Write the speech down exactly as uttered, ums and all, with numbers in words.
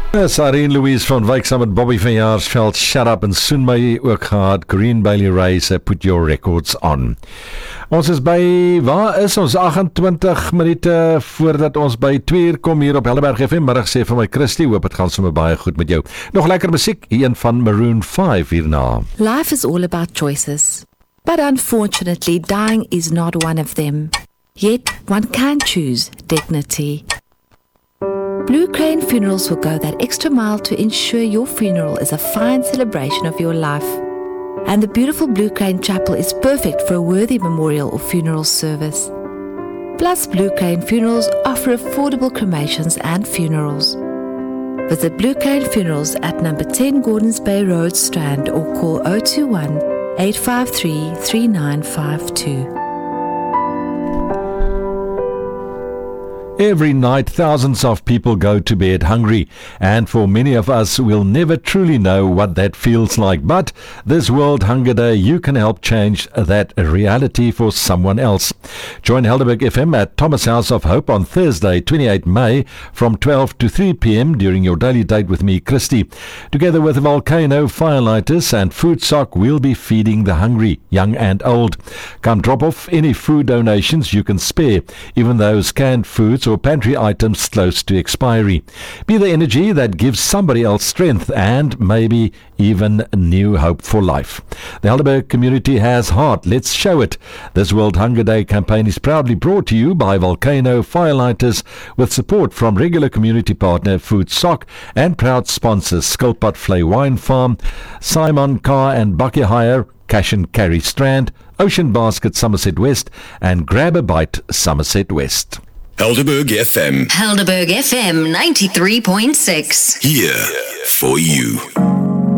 Sarine Louise van Wyk saam met Bobby van Jaarsveld, Shut Up, en soon my ook gehad, Green Bailey Ray se Put Your Records On. Ons is by, waar is ons, agt-en-twintig minute voordat ons by twee uur kom hier op Helderberg F M, middag sê van my Christie, hoop het gaan sommer baie goed met jou. Nog lekker musiek, een van Maroon five hierna. Life is all about choices, but unfortunately dying is not one of them. Yet one can choose dignity. Blue Crane Funerals will go that extra mile to ensure your funeral is a fine celebration of your life. And the beautiful Blue Crane Chapel is perfect for a worthy memorial or funeral service. Plus, Blue Crane Funerals offer affordable cremations and funerals. Visit Blue Crane Funerals at number ten Gordons Bay Road, Strand, or call oh two one, eight five three, three nine five two. Every night, thousands of people go to bed hungry, and for many of us, we'll never truly know what that feels like. But this World Hunger Day, you can help change that reality for someone else. Join Helderberg F M at Thomas House of Hope on Thursday, twenty-eighth May, from twelve to three p.m. during your daily date with me, Christy. Together with Volcano, Firelighters and Food Sock, we'll be feeding the hungry, young and old. Come drop off any food donations you can spare, even those canned foods or pantry items close to expiry. Be the energy that gives somebody else strength and maybe even new hope for life. The Helderberg community has heart. Let's show it. This World Hunger Day campaign is proudly brought to you by Volcano, Firelighters, with support from regular community partner Food Sock and proud sponsors Skilpot Flay Wine Farm, Simon Car and Bucky Hire, Cash and Carry Strand, Ocean Basket Somerset West, and Grab a Bite Somerset West. Helderberg F M. Helderberg F M ninety-three point six. Here for you.